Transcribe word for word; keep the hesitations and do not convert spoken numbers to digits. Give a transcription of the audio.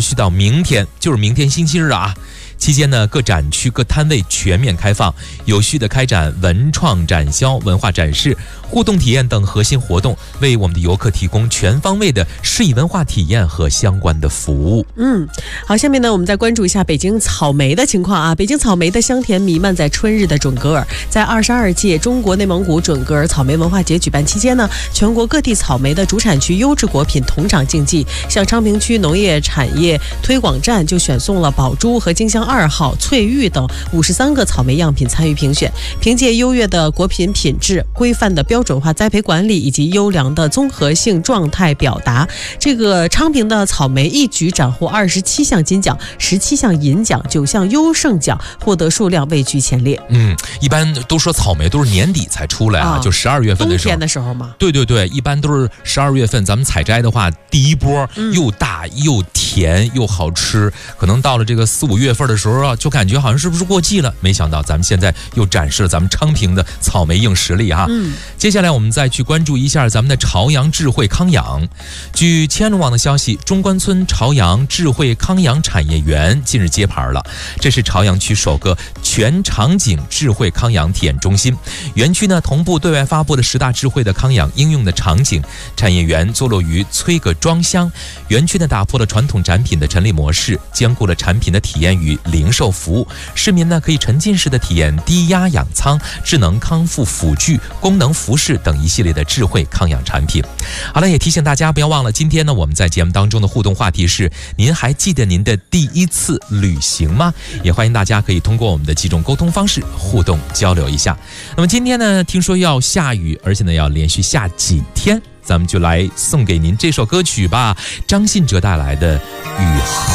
续到明天，就是明天星期日啊。期间呢，各展区各摊位全面开放，有序的开展文创展销、文化展示、互动体验等核心活动，为我们的游客提供全方位的诗意文化体验和相关的服务。 嗯，好，下面呢，我们再关注一下北京草莓的情况啊。北京草莓的香甜弥漫在春日的准格尔，在二十二届中国内蒙古准格尔草莓文化节举办期间呢，全国各地草莓的主产区优质果品同场竞技。像昌平区农业产业推广站就选送了宝珠和金香二号、翠玉等五十三个草莓样品参与评选，凭借优越的果品品质、规范的标准化栽培管理以及优良的综合性状态表达，这个昌平的草莓一举斩获二十七项金奖、十七项银奖、九项优胜奖，获得数量位居前列。 嗯，一般都说草莓都是年底才出来啊，啊就十二月份的时候。 冬天的时候吗？ 对对对，一般都是十二月份，咱们采摘的话，第一波又大又甜又好吃，可能到了这个四五月份的时候啊，就感觉好像是不是过季了？没想到咱们现在又展示了咱们昌平的草莓硬实力哈。嗯，接下来我们再去关注一下咱们的朝阳智慧康养。据千龙网的消息，中关村朝阳智慧康养产业园近日揭牌了，这是朝阳区首个全场景智慧康养体验中心。园区呢同步对外发布了十大智慧的康养应用的场景。产业园坐落于崔葛庄乡，园区呢打破了传统展品的陈列模式，兼顾了产品的体验与零售服务。市民呢可以沉浸式的体验低压氧舱、智能康复辅具、功能服饰等一系列的智慧康养产品。好了，也提醒大家不要忘了，今天呢我们在节目当中的互动话题是：您还记得您的第一次旅行吗？也欢迎大家可以通过我们的几种沟通方式互动交流一下。那么今天呢，听说要下雨，而且呢要连续下几天，咱们就来送给您这首歌曲吧，张信哲带来的《雨后》。